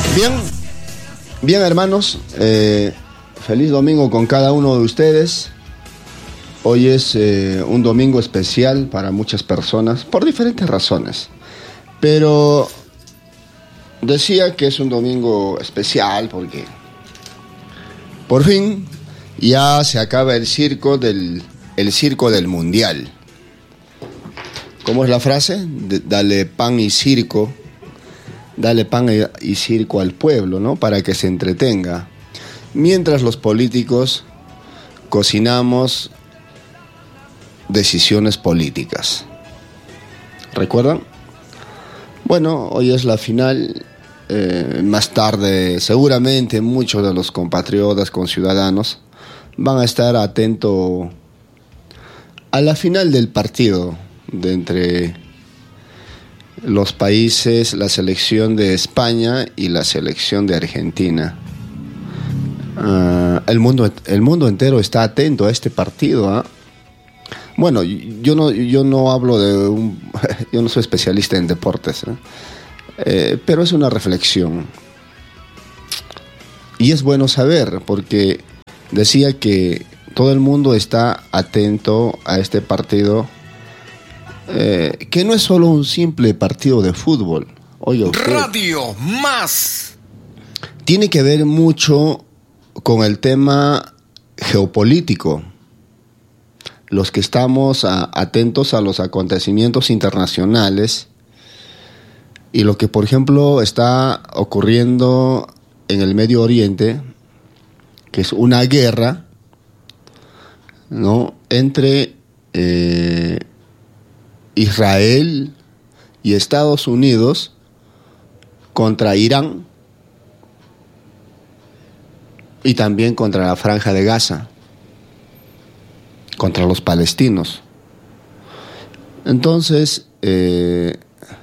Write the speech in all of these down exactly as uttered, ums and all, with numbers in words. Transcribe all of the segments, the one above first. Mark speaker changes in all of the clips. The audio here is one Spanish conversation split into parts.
Speaker 1: Bien, bien hermanos, eh, feliz domingo con cada uno de ustedes. Hoy es eh, un domingo especial para muchas personas, por diferentes razones. Pero decía que es un domingo especial porque por fin ya se acaba el circo del, el circo del mundial. ¿Cómo es la frase? De, dale pan y circo. Dale pan y circo al pueblo, ¿no? Para que se entretenga. Mientras los políticos cocinamos decisiones políticas. ¿Recuerdan? Bueno, hoy es la final. Eh, más tarde, seguramente muchos de los compatriotas, conciudadanos, van a estar atentos a la final del partido de entre los países, la selección de España y la selección de Argentina. Uh, el mundo, el mundo entero está atento a este partido, ¿eh? Bueno, yo no, yo no hablo de un, yo no soy especialista en deportes, ¿eh? Eh, pero es una reflexión. Y es bueno saber, porque decía que todo el mundo está atento a este partido. Eh, que no es solo un simple partido de fútbol. Oiga usted,
Speaker 2: Radio Más
Speaker 1: tiene que ver mucho con el tema geopolítico. Los que estamos a, atentos a los acontecimientos internacionales y lo que, por ejemplo, está ocurriendo en el Medio Oriente, que es una guerra, ¿no?, entre eh, Israel y Estados Unidos contra Irán y también contra la Franja de Gaza, contra los palestinos. Entonces, eh,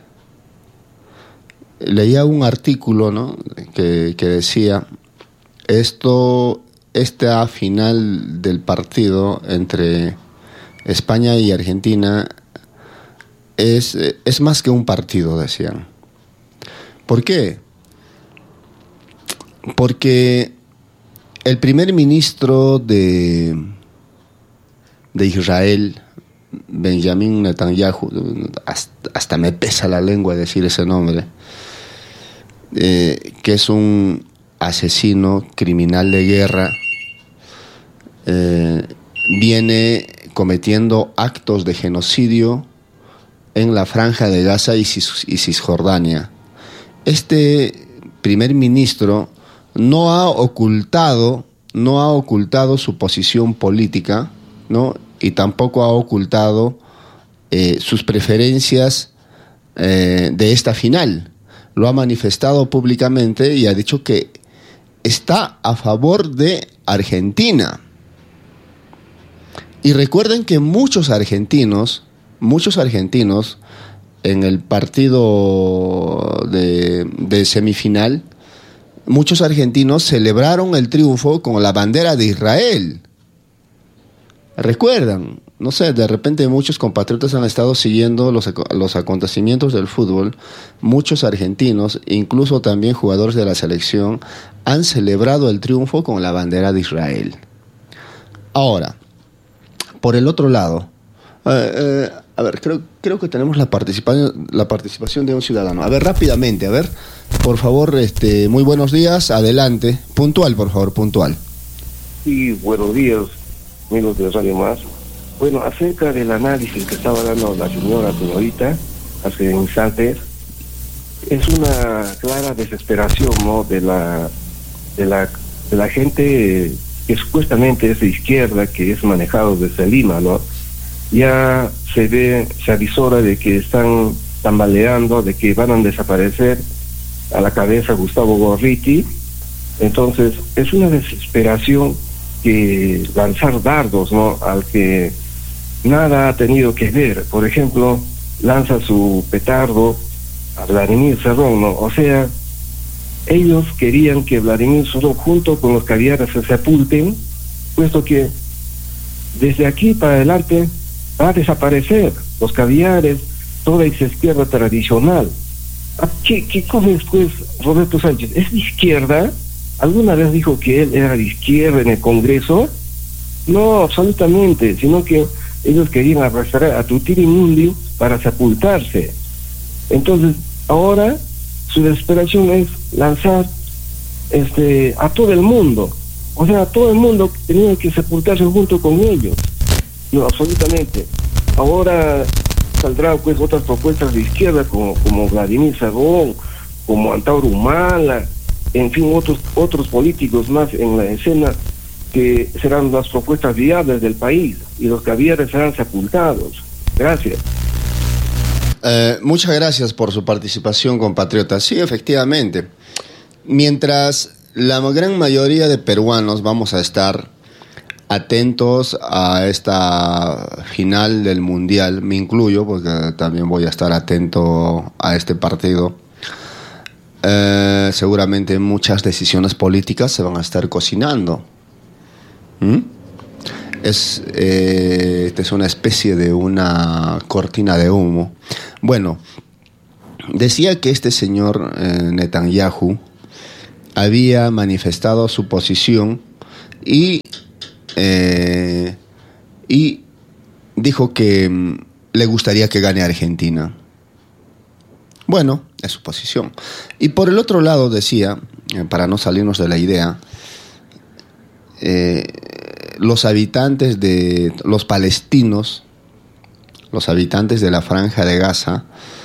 Speaker 1: leía un artículo, ¿no?, que, que decía esto, esta final del partido entre España y Argentina Es, es más que un partido, decían. ¿Por qué? Porque el primer ministro de, de Israel, Benjamin Netanyahu, hasta, hasta me pesa la lengua decir ese nombre, eh, que es un asesino, criminal de guerra, eh, viene cometiendo actos de genocidio en la Franja de Gaza y, Cis, y Cisjordania. Este primer ministro no ha ocultado, no ha ocultado su posición política, ¿no?, y tampoco ha ocultado eh, sus preferencias eh, de esta final. Lo ha manifestado públicamente y ha dicho que está a favor de Argentina. Y recuerden que muchos argentinos Muchos argentinos en el partido de, de semifinal, muchos argentinos celebraron el triunfo con la bandera de Israel. ¿Recuerdan? No sé, de repente muchos compatriotas han estado siguiendo los, los acontecimientos del fútbol. Muchos argentinos, incluso también jugadores de la selección, han celebrado el triunfo con la bandera de Israel. Ahora, por el otro lado, eh, eh, a ver, creo, creo que tenemos la participación, la participación de un ciudadano. A ver, rápidamente, a ver, por favor, este, muy buenos días, adelante. Puntual, por favor, puntual.
Speaker 3: Sí, buenos días, amigos de Radio Más. Bueno, acerca del análisis que estaba dando la señora señorita hace instantes, es una clara desesperación, ¿no?, de la, de la, de la gente que supuestamente es de izquierda, que es manejado desde Lima, ¿no? Ya se ve, se avisora de que están tambaleando, de que van a desaparecer a la cabeza Gustavo Gorriti. Entonces es una desesperación que lanzar dardos, ¿no?, al que nada ha tenido que ver. Por ejemplo, lanza su petardo a Vladimir Cerrón, ¿no? O sea, ellos querían que Vladimir Cerrón junto con los caviares se sepulten, puesto que desde aquí para adelante va a desaparecer los caviares, toda esa izquierda tradicional. ¿Qué, qué cosa es, pues, Roberto Sánchez? ¿Es de izquierda? ¿Alguna vez dijo que él era de izquierda en el Congreso? No, absolutamente, sino que ellos querían arrastrar a Tutirimundi para sepultarse. Entonces, ahora su desesperación es lanzar este a todo el mundo. O sea, todo el mundo tenía que sepultarse junto con ellos. No, absolutamente. Ahora saldrán pues otras propuestas de izquierda como, como Vladimir Cerrón, como Antauro Humala, en fin, otros otros políticos más en la escena que serán las propuestas viables del país y los caviares serán sepultados. Gracias.
Speaker 1: Eh, muchas gracias por su participación, compatriota. Sí, efectivamente. Mientras la gran mayoría de peruanos vamos a estar atentos a esta final del Mundial, me incluyo porque también voy a estar atento a este partido, eh, seguramente muchas decisiones políticas se van a estar cocinando. ¿Mm? Es, eh, esta es una especie de una cortina de humo. Bueno, decía que este señor eh, Netanyahu había manifestado su posición y, eh, y dijo que mm, le gustaría que gane Argentina. Bueno, es su posición. Y por el otro lado decía, eh, para no salirnos de la idea, eh, los habitantes de los palestinos, los habitantes de la Franja de Gaza,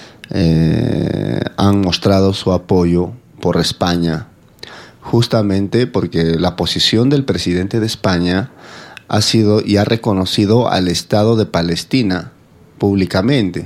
Speaker 1: eh, han mostrado su apoyo por España, justamente porque la posición del presidente de España ha sido y ha reconocido al Estado de Palestina públicamente.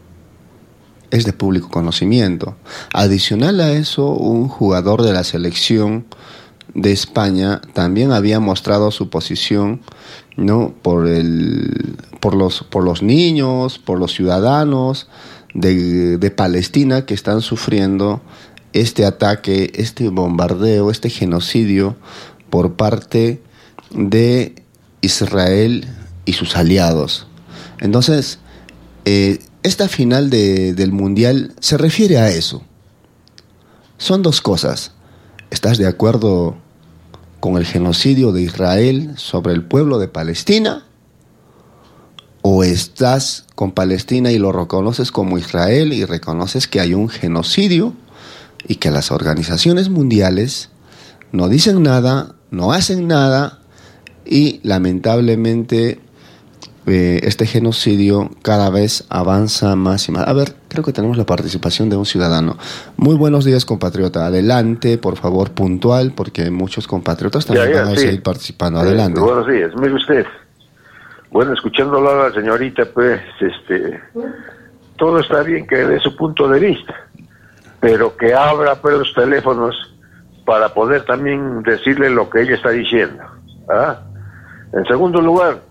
Speaker 1: Es de público conocimiento. Adicional a eso, un jugador de la selección de España también había mostrado su posición, ¿no?, por el por los por los niños, por los ciudadanos de, de Palestina que están sufriendo este ataque, este bombardeo, este genocidio por parte de Israel y sus aliados. Entonces, eh, esta final de, del Mundial se refiere a eso. Son dos cosas. ¿Estás de acuerdo con el genocidio de Israel sobre el pueblo de Palestina? ¿O estás con Palestina y lo reconoces como Israel y reconoces que hay un genocidio y que las organizaciones mundiales no dicen nada, no hacen nada y lamentablemente eh, este genocidio cada vez avanza más y más? A ver, creo que tenemos la participación de un ciudadano. Muy buenos días, compatriota. Adelante, por favor, puntual, porque muchos compatriotas también ya, ya, van a sí. seguir participando. Adelante.
Speaker 4: Eh, buenos días. Mire usted. Bueno, escuchándolo a la señorita, pues, este, todo está bien que dé su punto de vista, pero que abra pues los teléfonos para poder también decirle lo que ella está diciendo. ¿Ah? En segundo lugar,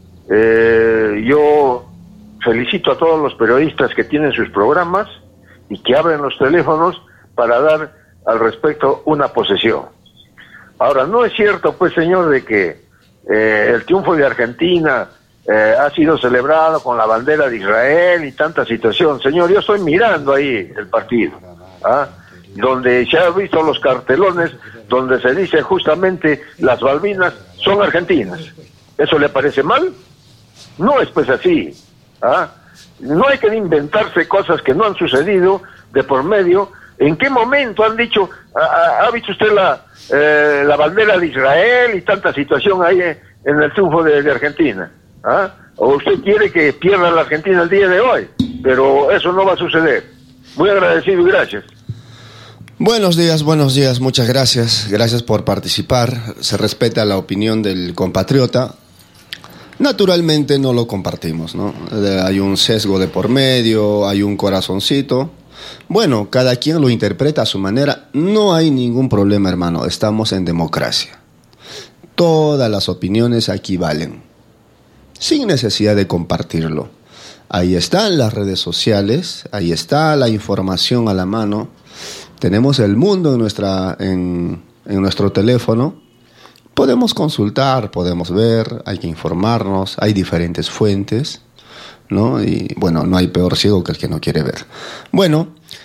Speaker 4: eh, yo felicito a todos los periodistas que tienen sus programas y que abren los teléfonos para dar al respecto una posesión. Ahora, no es cierto, pues, señor, de que eh, el triunfo de Argentina eh, ha sido celebrado con la bandera de Israel y tanta situación. Señor, yo estoy mirando ahí el partido, ¿ah?, donde se han visto los cartelones donde se dice justamente las Malvinas son argentinas. ¿Eso le parece mal? No es pues así. ¿Ah? No hay que inventarse cosas que no han sucedido de por medio. ¿En qué momento han dicho, ha, ha visto usted la, eh, la bandera de Israel y tanta situación ahí en el triunfo de, de Argentina? ¿Ah? ¿O usted quiere que pierda la Argentina el día de hoy? Pero eso no va a suceder. Muy agradecido y gracias.
Speaker 1: Buenos días, buenos días, muchas gracias. Gracias por participar. Se respeta la opinión del compatriota. Naturalmente no lo compartimos, ¿no? Hay un sesgo de por medio, hay un corazoncito. Bueno, cada quien lo interpreta a su manera. No hay ningún problema, hermano. Estamos en democracia. Todas las opiniones aquí valen, sin necesidad de compartirlo. Ahí están las redes sociales, ahí está la información a la mano. Tenemos el mundo en, nuestra, en, en nuestro teléfono. Podemos consultar, podemos ver, hay que informarnos, hay diferentes fuentes, ¿no? Y bueno, no hay peor ciego que el que no quiere ver. Bueno,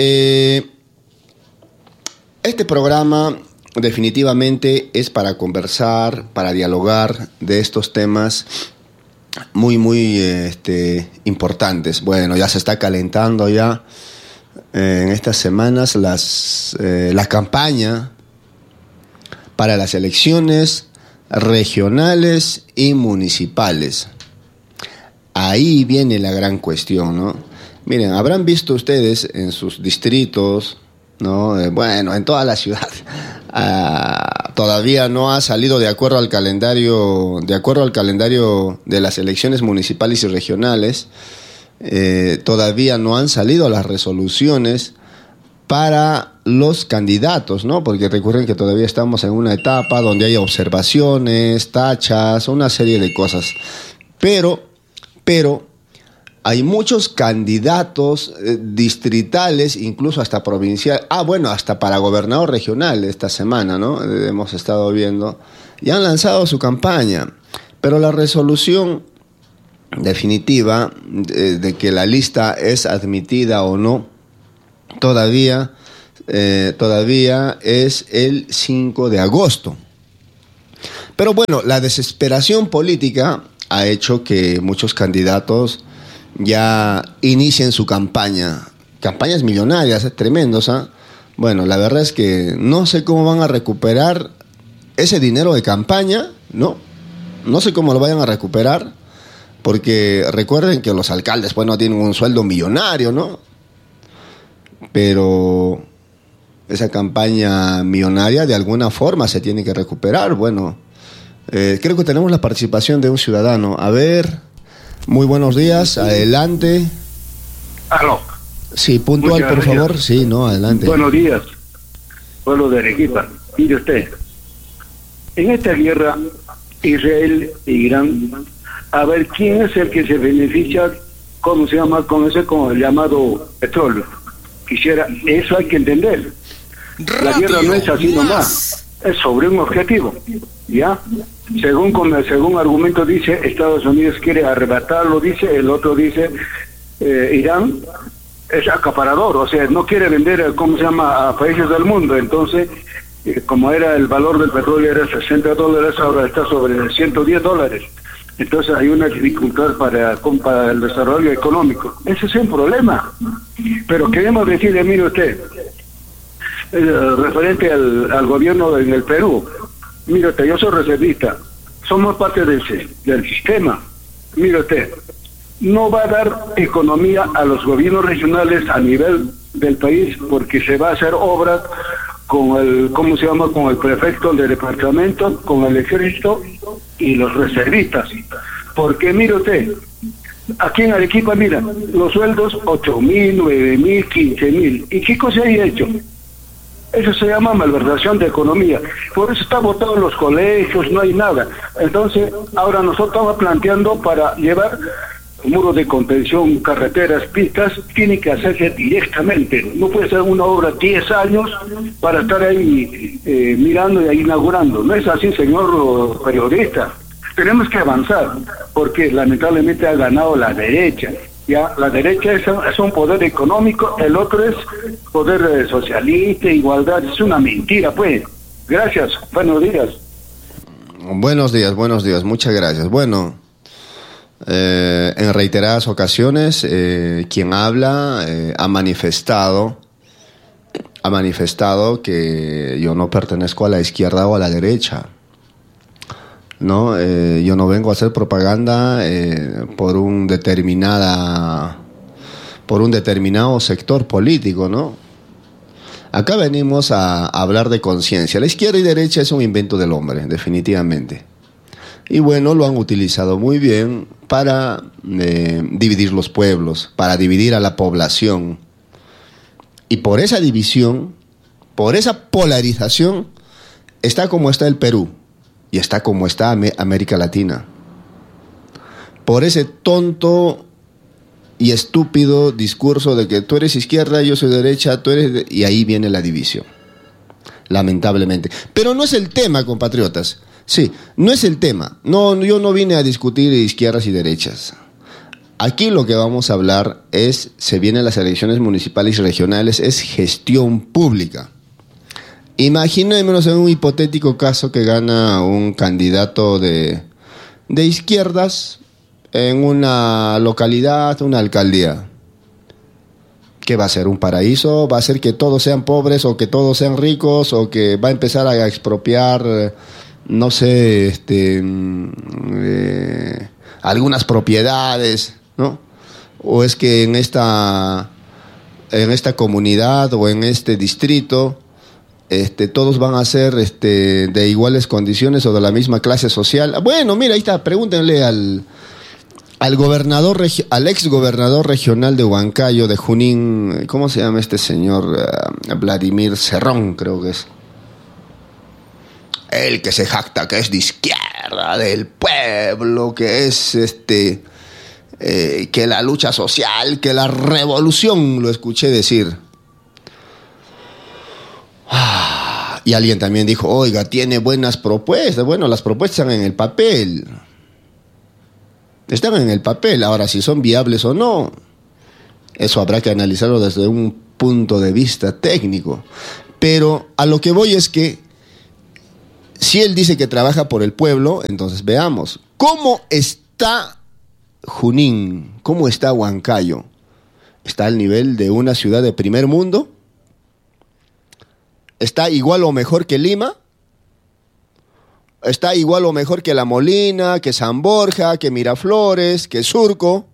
Speaker 1: Eh, este programa definitivamente es para conversar, para dialogar de estos temas muy, muy este, importantes. Bueno, ya se está calentando ya eh, en estas semanas las, eh, la campaña para las elecciones regionales y municipales. Ahí viene la gran cuestión, ¿no? Miren, habrán visto ustedes en sus distritos, ¿no? Eh, bueno, en toda la ciudad, uh, todavía no ha salido de acuerdo al calendario, de acuerdo al calendario de las elecciones municipales y regionales, eh, todavía no han salido las resoluciones para los candidatos, ¿no? Porque recuerden que todavía estamos en una etapa donde hay observaciones, tachas, una serie de cosas. Pero, pero hay muchos candidatos eh, distritales, incluso hasta provincial. Ah, bueno, hasta para gobernador regional esta semana, ¿no? Eh, hemos estado viendo. Ya han lanzado su campaña. Pero la resolución definitiva de, de que la lista es admitida o no, todavía, eh, todavía es el cinco de agosto. Pero bueno, la desesperación política ha hecho que muchos candidatos ya inicien su campaña. Campañas millonarias, es tremendos, ¿eh? Bueno, la verdad es que no sé cómo van a recuperar ese dinero de campaña, ¿no? No sé cómo lo vayan a recuperar, porque recuerden que los alcaldes, pues, no tienen un sueldo millonario, ¿no? Pero esa campaña millonaria de alguna forma se tiene que recuperar. Bueno, eh, creo que tenemos la participación de un ciudadano. A ver... Muy buenos días, adelante.
Speaker 5: Aló.
Speaker 1: Sí, puntual,
Speaker 5: Muchas
Speaker 1: por
Speaker 5: gracias.
Speaker 1: favor. Sí, no, adelante.
Speaker 5: Buenos días, pueblo de Arequipa. Mire usted, en esta guerra, Israel e Irán, a ver quién es el que se beneficia, ¿cómo se llama? Con ese, con el llamado petróleo. Quisiera, eso hay que entender. La guerra no es así nomás, es sobre un objetivo, ¿ya? Según según argumento dice, Estados Unidos quiere arrebatarlo, dice, el otro dice, eh, Irán es acaparador, o sea, no quiere vender, ¿cómo se llama?, a países del mundo. Entonces, eh, como era el valor del petróleo era sesenta dólares, ahora está sobre ciento diez dólares. Entonces hay una dificultad para, para el desarrollo económico. Ese es un problema. Pero queremos decirle, mire usted, eh, referente al, al gobierno en el Perú, mire usted, yo soy reservista, somos parte del, del sistema. Mire usted, no va a dar economía a los gobiernos regionales a nivel del país porque se va a hacer obras con el, ¿cómo se llama?, con el prefecto del departamento, con el ejército y los reservistas. Porque mire usted, aquí en Arequipa, mira, los sueldos ocho mil, nueve mil, quince mil. ¿Y qué cosa hay hecho? Eso se llama malversación de economía. Por eso está votado en los colegios, no hay nada. Entonces, ahora nosotros estamos planteando para llevar muros de contención, carreteras, pistas, tiene que hacerse directamente. No puede ser una obra diez años para estar ahí eh, mirando y inaugurando. No es así, señor periodista. Tenemos que avanzar, porque lamentablemente ha ganado la derecha. Ya, la derecha es, es un poder económico, el otro es poder eh, socialista, igualdad, es una mentira, pues. Gracias, buenos días.
Speaker 1: Buenos días, buenos días, muchas gracias. Bueno, eh, en reiteradas ocasiones, eh, quien habla eh, ha manifestado, ha manifestado que yo no pertenezco a la izquierda o a la derecha. No, eh, yo no vengo a hacer propaganda eh, por un determinada, por un determinado sector político, ¿no? Acá venimos a, a hablar de conciencia. La izquierda y derecha es un invento del hombre, definitivamente. Y bueno, lo han utilizado muy bien para eh, dividir los pueblos, para dividir a la población. Y por esa división, por esa polarización, está como está el Perú. Y está como está América Latina. Por ese tonto y estúpido discurso de que tú eres izquierda, yo soy derecha, tú eres... De... Y ahí viene la división. Lamentablemente. Pero no es el tema, compatriotas. Sí, no es el tema. No, yo no vine a discutir izquierdas y derechas. Aquí lo que vamos a hablar es, se vienen las elecciones municipales y regionales, es gestión pública. Imaginémonos en un hipotético caso que gana un candidato de, de izquierdas en una localidad, una alcaldía. ¿Qué va a ser? ¿Un paraíso? ¿Va a ser que todos sean pobres o que todos sean ricos o que va a empezar a expropiar, no sé, este, eh, algunas propiedades, ¿no? ¿O es que en esta, en esta comunidad o en este distrito este, todos van a ser este, de iguales condiciones o de la misma clase social? Bueno, mira, ahí está, pregúntenle al... Al gobernador, al ex gobernador regional de Huancayo, de Junín, ¿cómo se llama este señor? Uh, Vladimir Cerrón, creo que es. El que se jacta que es de izquierda, del pueblo, que es este, eh, que la lucha social, que la revolución, lo escuché decir. Ah, y alguien también dijo, oiga, tiene buenas propuestas. Bueno, las propuestas están en el papel. Están en el papel. Ahora, si son viables o no, eso habrá que analizarlo desde un punto de vista técnico. Pero a lo que voy es que si él dice que trabaja por el pueblo, entonces veamos cómo está Junín, cómo está Huancayo. ¿Está al nivel de una ciudad de primer mundo? ¿Está igual o mejor que Lima? ¿Está igual o mejor que La Molina, que San Borja, que Miraflores, que Surco?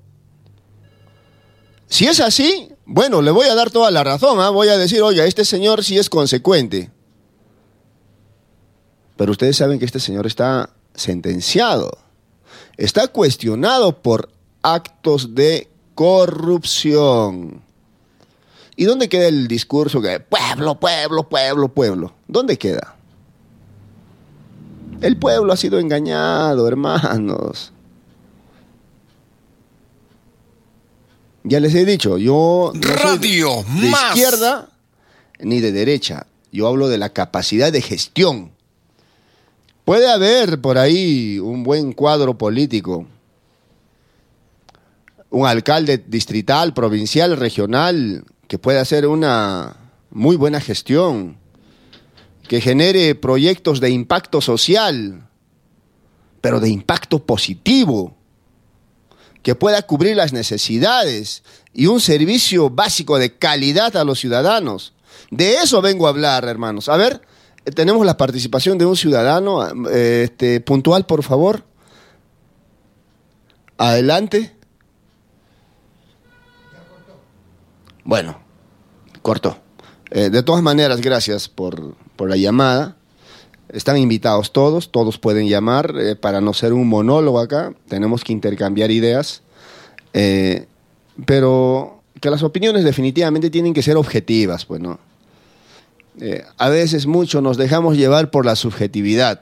Speaker 1: Si es así, bueno, le voy a dar toda la razón, ¿eh? Voy a decir, oiga, este señor sí es consecuente. Pero ustedes saben que este señor está sentenciado. Está cuestionado por actos de corrupción. ¿Y dónde queda el discurso que pueblo, pueblo, pueblo, pueblo? ¿Dónde queda? El pueblo ha sido engañado, hermanos. Ya les he dicho, yo no
Speaker 2: Radio
Speaker 1: soy de
Speaker 2: Más.
Speaker 1: izquierda ni de derecha. Yo hablo de la capacidad de gestión. Puede haber por ahí un buen cuadro político, un alcalde distrital, provincial, regional, que pueda hacer una muy buena gestión, que genere proyectos de impacto social, pero de impacto positivo, que pueda cubrir las necesidades y un servicio básico de calidad a los ciudadanos. De eso vengo a hablar, hermanos. A ver, tenemos la participación de un ciudadano, eh, este, puntual, por favor. Adelante. Bueno, cortó. Eh, de todas maneras, gracias por, por la llamada. Están invitados todos, todos pueden llamar, eh, para no ser un monólogo acá, tenemos que intercambiar ideas, eh, pero que las opiniones definitivamente tienen que ser objetivas, pues, ¿no? Eh, a veces mucho nos dejamos llevar por la subjetividad.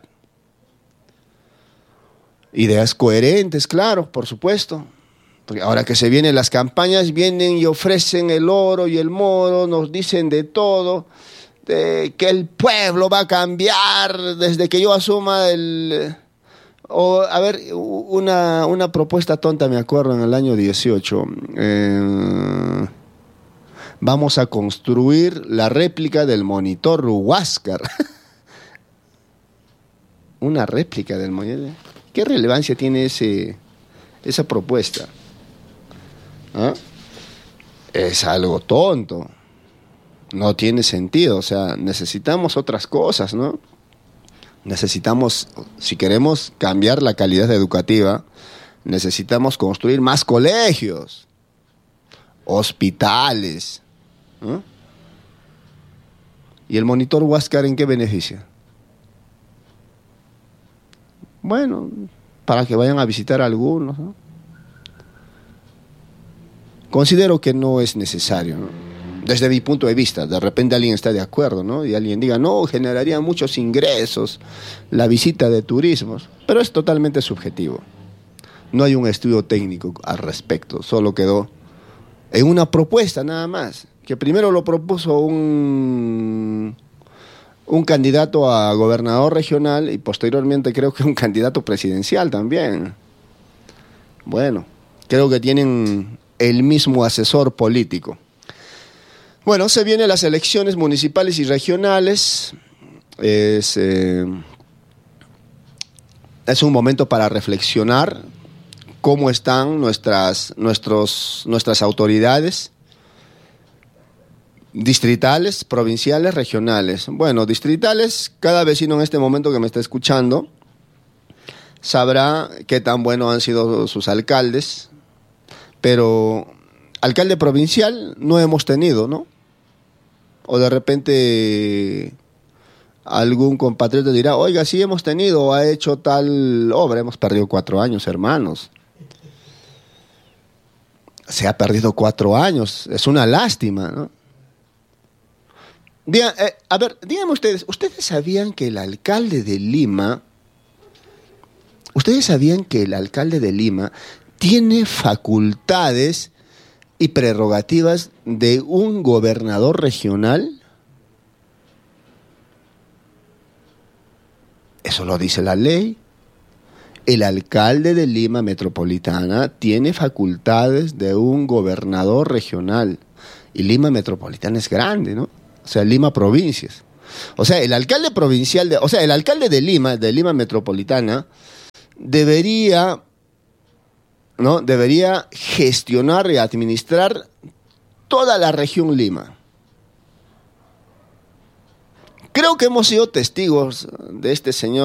Speaker 1: Ideas coherentes, claro, por supuesto. Porque ahora que se vienen las campañas, vienen y ofrecen el oro y el moro, nos dicen de todo, de que el pueblo va a cambiar desde que yo asuma el... O, a ver, una, una propuesta tonta, me acuerdo, en el año dieciocho. Eh, vamos a construir la réplica del monitor Huáscar. Una réplica del monitor. ¿Qué relevancia tiene ese, esa propuesta? ¿Ah? Es algo tonto, no tiene sentido. O sea, necesitamos otras cosas, ¿no? Necesitamos, si queremos cambiar la calidad educativa, necesitamos construir más colegios, hospitales, ¿no? ¿Y el monitor Huáscar en qué beneficia? Bueno, para que vayan a visitar a algunos, ¿no? Considero que no es necesario, ¿no? Desde mi punto de vista. De repente alguien está de acuerdo, ¿no? Y alguien diga, no, generaría muchos ingresos la visita de turismos. Pero es totalmente subjetivo. No hay un estudio técnico al respecto. Solo quedó en una propuesta nada más. Que primero lo propuso un, un candidato a gobernador regional y posteriormente creo que un candidato presidencial también. Bueno, Creo que tienen el mismo asesor político. Bueno, se vienen las elecciones municipales y regionales. Es, eh, es un momento para reflexionar cómo están nuestras, nuestros, nuestras autoridades distritales, provinciales, regionales. Bueno, distritales, cada vecino en este momento que me está escuchando sabrá qué tan buenos han sido sus alcaldes, pero alcalde provincial no hemos tenido, ¿no? O de repente algún compatriota dirá, oiga, sí hemos tenido, ha hecho tal obra. Hemos perdido cuatro años, hermanos. Se ha perdido cuatro años, es una lástima, ¿no? Diga, eh, a ver, díganme ustedes, ¿ustedes sabían que el alcalde de Lima, ustedes sabían que el alcalde de Lima tiene facultades y prerrogativas de un gobernador regional? Eso lo dice la ley. El alcalde de Lima Metropolitana tiene facultades de un gobernador regional. Y Lima Metropolitana es grande, ¿no? O sea, Lima provincias. O sea, el alcalde provincial, de, o sea, el alcalde de Lima, de Lima Metropolitana, debería, ¿no? Debería gestionar y administrar toda la región Lima. Creo que hemos sido testigos de este señor